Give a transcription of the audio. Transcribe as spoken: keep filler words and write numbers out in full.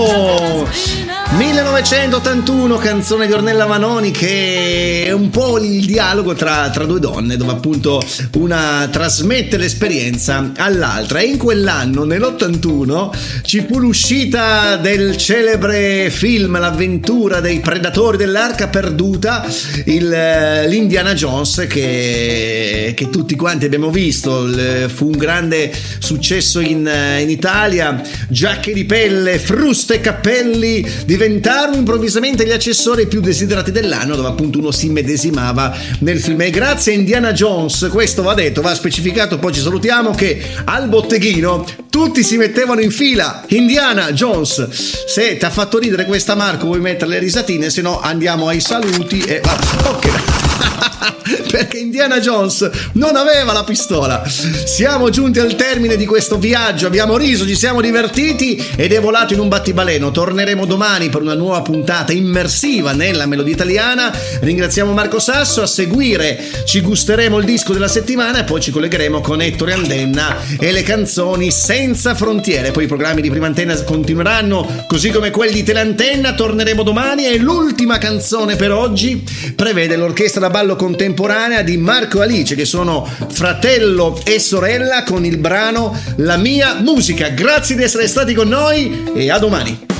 Lambo. millenovecentottantuno, canzone di Ornella Vanoni, che è un po' il dialogo tra, tra due donne, dove appunto una trasmette l'esperienza all'altra. E in quell'anno, nell'ottantuno, ci fu l'uscita del celebre film L'avventura dei predatori dell'Arca Perduta, il, l'Indiana Jones, che, che tutti quanti abbiamo visto. Il, fu un grande successo in, in Italia, giacche di pelle, fruste e cappelli diventarono improvvisamente gli accessori più desiderati dell'anno, dove appunto uno si medesimava nel film. E grazie a Indiana Jones, questo va detto, va specificato, poi ci salutiamo, che al botteghino tutti si mettevano in fila. Indiana Jones. Se ti ha fatto ridere questa, Marco, vuoi mettere le risatine, se no andiamo ai saluti e va. Ok. Perché Indiana Jones non aveva la pistola. Siamo giunti al termine di questo viaggio, abbiamo riso, ci siamo divertiti ed è volato in un battibaleno. Torneremo domani per una nuova puntata immersiva nella melodia italiana. Ringraziamo Marco Sasso. A seguire ci gusteremo il disco della settimana e poi ci collegheremo con Ettore Andenna e le canzoni senza frontiere. Poi i programmi di Prima Antenna continueranno, così come quelli di Teleantenna. Torneremo domani e l'ultima canzone per oggi prevede l'orchestra da ballo contemporanea di Marco e Alice, che sono fratello e sorella, con il brano La mia musica. Grazie di essere stati con noi e a domani.